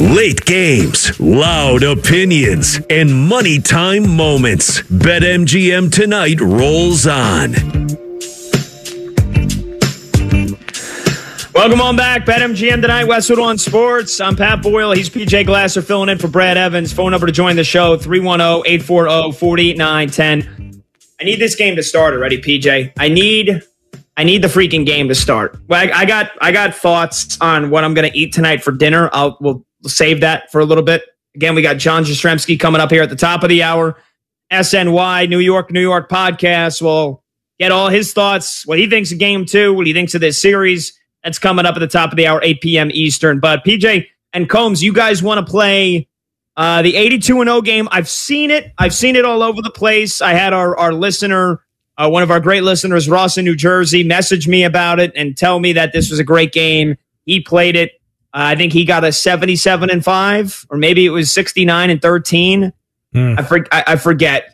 Late games, loud opinions, and money time moments. BetMGM tonight rolls on. Welcome on back. BetMGM tonight, Westwood on Sports. I'm Pat Boyle. He's PJ Glasser filling in for Brad Evans. Phone number to join the show, 310-840-4910. I need this game to start already, PJ. I need the freaking game to start. Well, I got thoughts on what I'm going to eat tonight for dinner. We'll save that for a little bit. Again, we got John Jastrzemski coming up here at the top of the hour. SNY, New York podcast. We'll get all his thoughts, what he thinks of game 2, what he thinks of this series. That's coming up at the top of the hour, 8 p.m. Eastern. But PJ and Combs, you guys want to play the 82-0 game? I've seen it. I've seen it all over the place. I had our listener, one of our great listeners, Ross in New Jersey, message me about it and tell me that this was a great game. He played it. I think he got a 77-5, or maybe it was 69-13. I forget.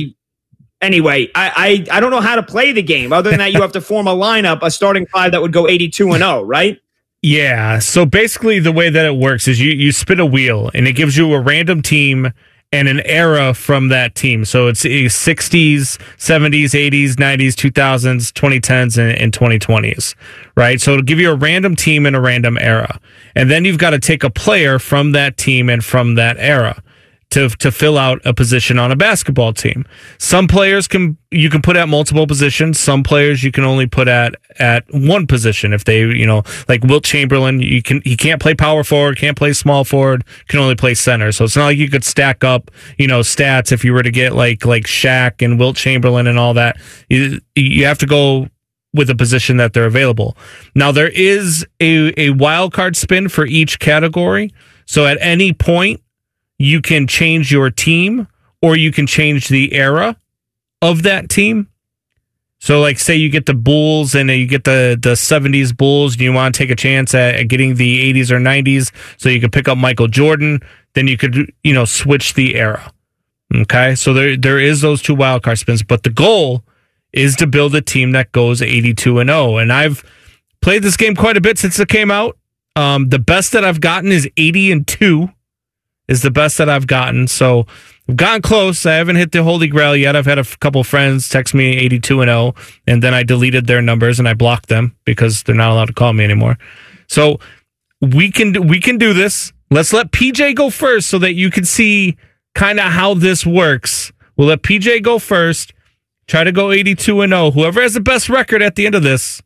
Anyway, I don't know how to play the game. Other than that, you have to form a lineup, a starting 5 that would go 82-0, right? Yeah. So basically, the way that it works is you spin a wheel, and it gives you a random team and an era from that team. So it's 60s, 70s, 80s, 90s, 2000s, 2010s, and 2020s, right? So it'll give you a random team and a random era. And then you've got to take a player from that team and from that era to fill out a position on a basketball team. Some players you can put at multiple positions. Some players you can only put at one position. If they, like Wilt Chamberlain, he can't play power forward, can't play small forward, can only play center. So it's not like you could stack up, stats if you were to get like Shaq and Wilt Chamberlain and all that. You have to go with a position that they're available. Now there is a wild card spin for each category. So at any point, you can change your team, or you can change the era of that team. So, like, say you get the Bulls and you get the 70s Bulls, and you want to take a chance at getting the 80s or 90s, so you could pick up Michael Jordan, then you could, switch the era. Okay? So there is those 2 wildcard spins, but the goal is to build a team that goes 82-0. And I've played this game quite a bit since it came out. The best that I've gotten is 80-2. Is the best that I've gotten. So I've gotten close. I haven't hit the Holy Grail yet. I've had a couple friends text me 82-0, and then I deleted their numbers and I blocked them because they're not allowed to call me anymore. So we can do this. Let's let PJ go first so that you can see kind of how this works. We'll let PJ go first. Try to go 82-0. Whoever has the best record at the end of this,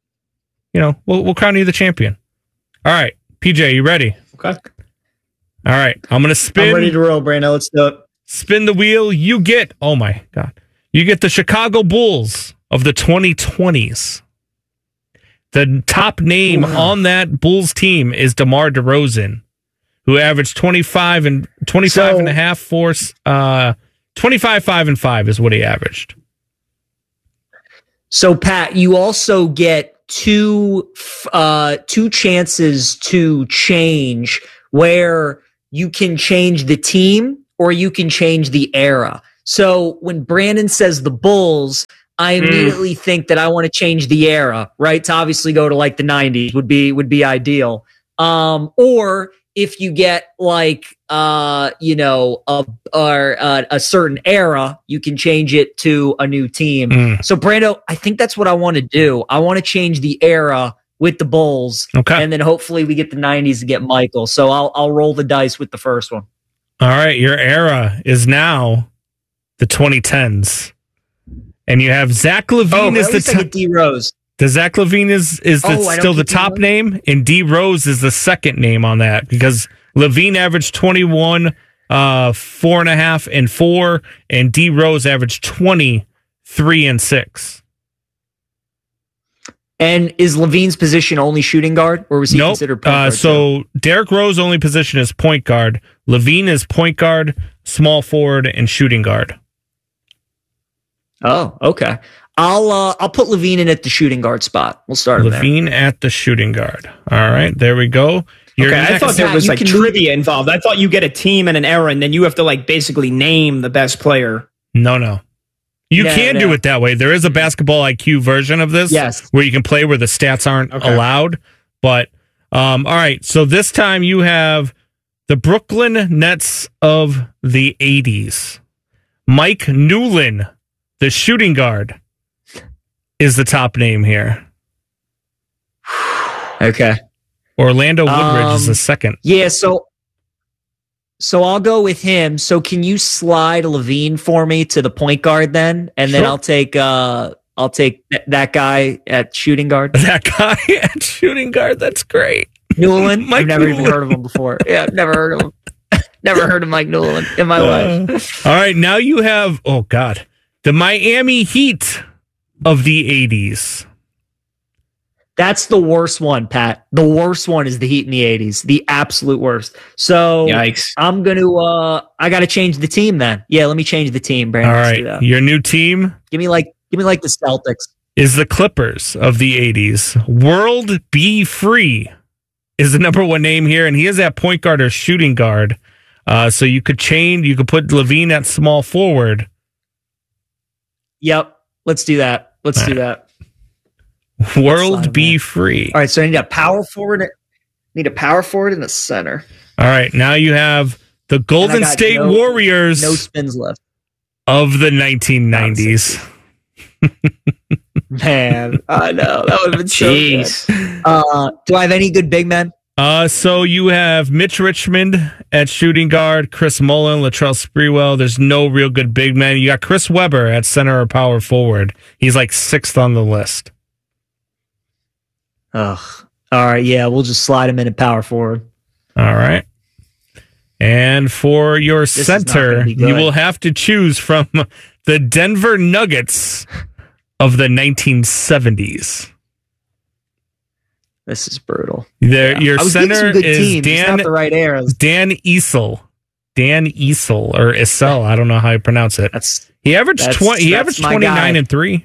we'll crown you the champion. All right, PJ, you ready? Okay. All right, I'm going to spin. I'm ready to roll, Brando. Let's do it. Spin the wheel. You get the Chicago Bulls of the 2020s. The top name on that Bulls team is DeMar DeRozan, who averaged 25 and a half, 25, 5 and 5 is what he averaged. So, Pat, you also get two chances to change, where you can change the team or you can change the era. So when Brandon says the Bulls, I immediately think that I want to change the era, right? To obviously go to like the 90s would be ideal. Or if you get like a certain era, you can change it to a new team. So Brando, I think that's what I want to do. I want to change the era with the Bulls, okay, and then hopefully we get the 90s to get Michael. So I'll roll the dice with the first one. All right, your era is now the 2010s, and you have Zach LaVine as the D Rose. The Zach LaVine is still the top name, and D Rose is the second name on that because LaVine averaged 21, 4.5 and 4, and D Rose averaged 20, 3 and 6. And is LaVine's position only shooting guard, or was he considered point guard? So Derrick Rose's only position is point guard. LaVine is point guard, small forward, and shooting guard. Oh, okay. I'll put LaVine in at the shooting guard spot. We'll start LaVine at the shooting guard. All right, there we go. I thought there was like trivia involved. I thought you get a team and an era, and then you have to like basically name the best player. No. You can do it that way. There is a basketball IQ version of this, yes, where you can play where the stats aren't allowed. But all right, so this time you have The Brooklyn Nets of the 80s. Mike Newlin, the shooting guard, is the top name here. Okay. Orlando Woodridge is the second. Yeah, so I'll go with him. So can you slide Levine for me to the point guard then? And then Sure. I'll take that guy at shooting guard. That guy at shooting guard, that's great. Newland? Mike I've never Newland. even heard of him before. Yeah, I've never heard of him. Never heard of Mike Newland in my life. All right, now you have, oh God, the Miami Heat of the 80s. That's the worst one, Pat. The worst one is the Heat in the 80s. The absolute worst. So Yikes. I'm going to, I got to change the team then. Yeah, let me change the team, Brandon. All Let's do right, that. your new team Give me like the Celtics. is the Clippers of the 80s. World Be Free is the number one name here, and he is at point guard or shooting guard. So you could put Levine at small forward. Yep. Let's do that. Let's do that. World slide, Be man. Free. All right. So I need a power forward. Need a power forward in the center. All right, now you have the Golden got State no- Warriors No spins left. of the 1990s. Man, I know. That would have been so good. Jeez. Do I have any good big men? So you have Mitch Richmond at shooting guard, Chris Mullen, Latrell Sprewell. There's no real good big men. You got Chris Webber at center or power forward. He's like sixth on the list. Ugh. All right. Yeah, we'll just slide him in at power forward. All right. And for your is not center, gonna be good. you will have to choose from the Denver Nuggets of the 1970s. This is brutal. Your I was getting center some good is teams, just not the right eras. Dan Easel. Dan Easel or Isel. I don't know how you pronounce it. He averaged that's 20. He that's averaged my 29 guy. and 3.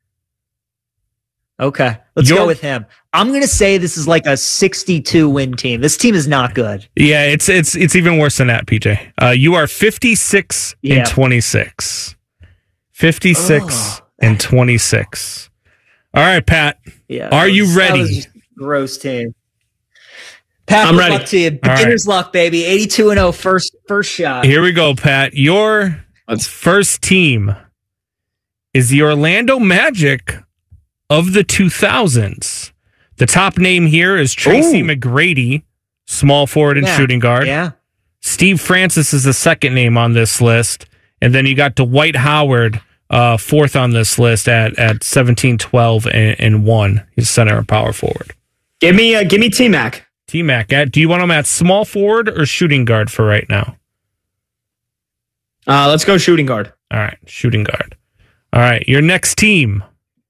Okay, let's Your- go with him. I'm going to say this is like a 62 win team. This team is not good. Yeah, it's even worse than that, PJ. You are 56 Yeah. and 26. 56 Oh. and 26. All right, Pat. Yeah. Are you that ready? was just a gross team. Pat, I'm good ready. luck to you. All right. Beginner's luck, baby. 82-0 first shot. Here we go, Pat. Your first team is the Orlando Magic of the 2000s. The top name here is Tracy Ooh. McGrady, small forward and Yeah. shooting guard. Yeah. Steve Francis is the second name on this list. And then you got Dwight Howard, fourth on this list at 17, 12, and 1. He's center and power forward. Give me T-Mac. T-Mac, do you want him at small forward or shooting guard for right now? Let's go shooting guard. All right, shooting guard. All right, your next team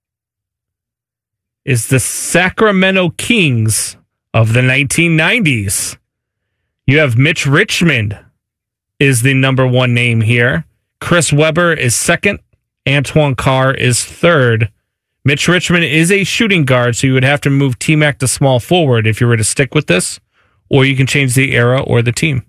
is the Sacramento Kings of the 1990s. You have Mitch Richmond is the number one name here. Chris Webber is second. Antoine Carr is third. Mitch Richmond is a shooting guard, so you would have to move T-Mac to small forward if you were to stick with this, or you can change the era or the team.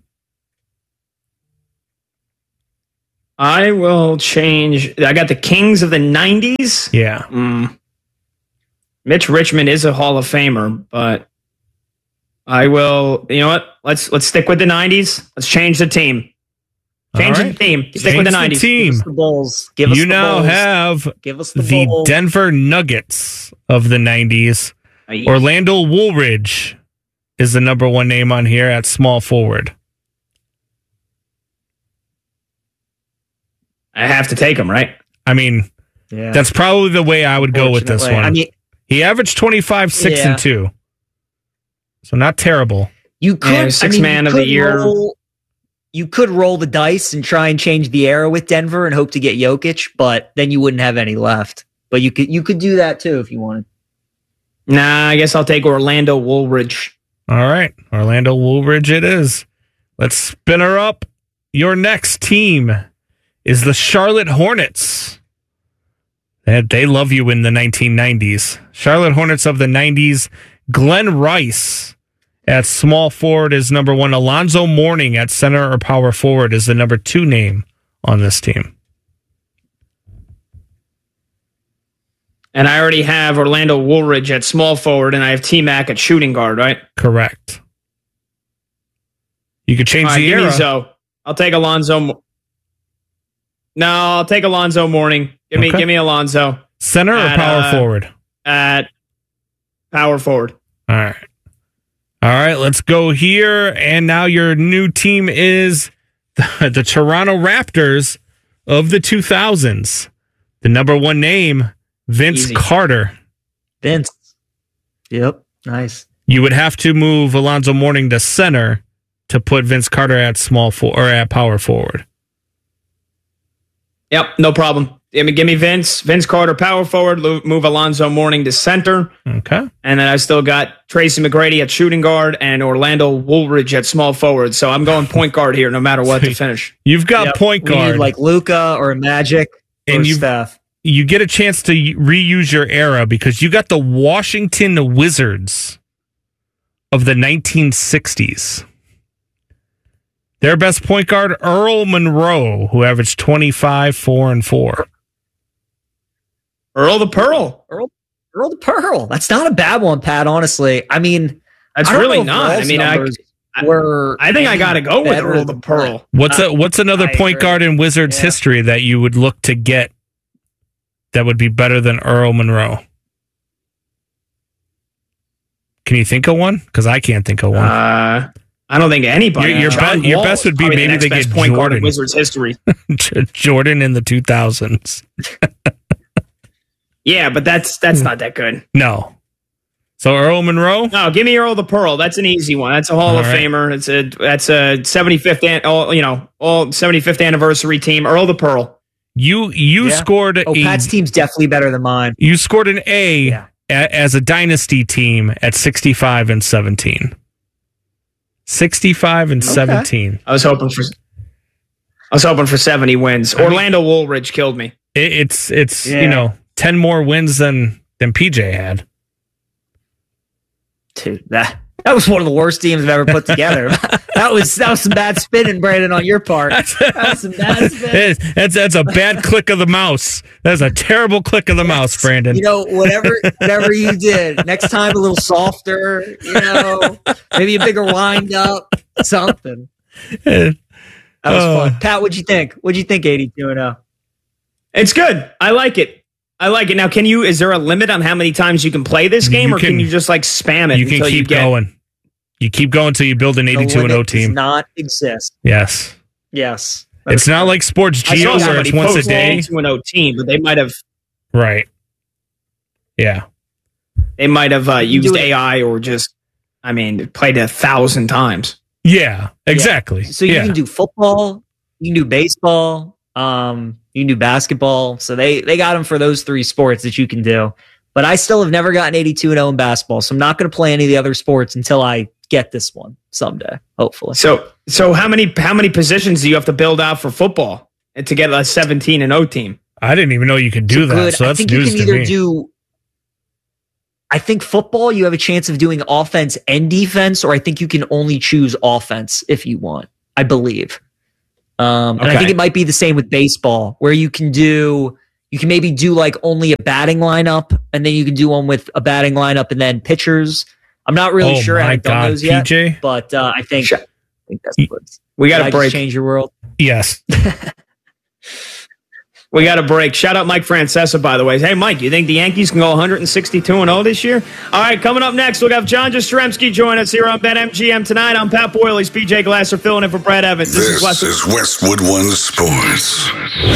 I will change. I got the Kings of the 90s. Yeah. Mitch Richmond is a Hall of Famer, but I will. You know what? Let's stick with the 90s. Let's change the team. Change All the right. team. Stick with the 90s. team. Give us the Bulls. Give us You the now Bulls. have Give us the the Bulls. Denver Nuggets of the 90s. I Orlando Woolridge is the number one name on here at small forward. have to take him, right? I mean, Yeah. that's probably the way I would go with this Fortunately. one. I mean, He averaged 25, 6, Yeah. and 2. So not terrible. you could Yeah, sixth man you of the could year. You could roll the dice and try and change the era with Denver and hope to get Jokic, but then you wouldn't have any left. But you could do that too if you wanted. Nah, I guess I'll take Orlando Woolridge. All right. Orlando Woolridge it is. Let's spin her up. Your next team is the Charlotte Hornets. They love you in the 1990s. Charlotte Hornets of the 90s. Glenn Rice at small forward is number one. Alonzo Mourning at center or power forward is the number 2 name on this team. And I already have Orlando Woolridge at small forward, and I have T-Mac at shooting guard, right? Correct. You could change All right, the give me era. Zoe. I'll take Alonzo. No, I'll take Alonzo Mourning. Give me Alonzo Center or power forward? at power forward. All right. All right, let's go here. And now your new team is the Toronto Raptors of the 2000s. The number one name, Vince Easy. Carter. Vince. Yep. Nice. You would have to move Alonzo Mourning to center to put Vince Carter at at power forward. Yep, no problem. Give me Vince Carter, power forward. Move Alonzo Mourning to center. Okay. And then I still got Tracy McGrady at shooting guard and Orlando Woolridge at small forward. So I'm going point guard here no matter what to finish. You've got point We guard. need like Luka or Magic or And Steph. You get a chance to reuse your era because you got the Washington Wizards of the 1960s. Their best point guard, Earl Monroe, who averaged 25, 4, and 4. Earl the Pearl. Earl the Pearl. That's not a bad one, Pat, honestly. I mean, That's I don't really know if not. I Earl's mean, numbers were I think I any got to go with better Earl the than Pearl. What's another I point agree. guard in Wizards Yeah. history that you would look to get that would be better than Earl Monroe? Can you think of one? Because I can't think of one. I don't think anybody. Your John best Wall would is be probably the maybe next they best get point guard in Jordan. Wizards history. Jordan in the 2000s. Yeah, but that's not that good. No. So Earl Monroe? No, give me Earl the Pearl. That's an easy one. That's a Hall of All right. Famer. That's a 75th all 75th anniversary team. Earl the Pearl. You Yeah. scored Oh, Pat's team's definitely better than mine. you scored an A Yeah. as a dynasty team at 65 and 17. 65 and 17. I was hoping for 70 wins. Orlando Woolridge killed me. It's Yeah. 10 more wins than PJ had. Dude, that was one of the worst teams I've ever put together. that was some bad spinning, Brandon, on your part. That was some bad spinning. That's a bad click of the mouse. That's a terrible click of the mouse, Brandon. You know, whatever you did, next time a little softer, maybe a bigger wind up, something. That was fun. Pat, what'd you think? What'd you think 82-0? It's good. I like it. Now, is there a limit on how many times you can play this game, or can you just like spam it You can until keep going. You keep going until you build an 82-0 team. Does not exist. Yes. Yes. It's not like Sports I Geo saw where it's somebody once a post day. 2-0 team, but they might have Right. Yeah. used do it. AI or just, played 1,000 times. Yeah, exactly. So you can do football, you can do baseball, you can do basketball. So they got them for those three sports that you can do. But I still have never gotten 82-0 in basketball, so I'm not going to play any of the other sports until I get this one someday, hopefully. So how many positions do you have to build out for football to get a 17-0 team? I didn't even know you could do that. So I that's think you news can to either me. do. I think football, you have a chance of doing offense and defense, or I think you can only choose offense if you want. I believe. And I think it might be the same with baseball, where you can maybe do like only a batting lineup, and then you can do one with a batting lineup and then pitchers. I'm not really sure. I haven't done those yet, PJ? but I think that's what We got Did I a just break. change your world. Yes. We got a break. Shout out Mike Francesa, by the way. Hey, Mike, you think the Yankees can go 162-0 this year? All right, coming up next, we'll have John Jastrzemski join us here on BetMGM tonight. I'm Pat Boyle. He's PJ Glasser filling in for Brad Evans. This is Westwood One Sports.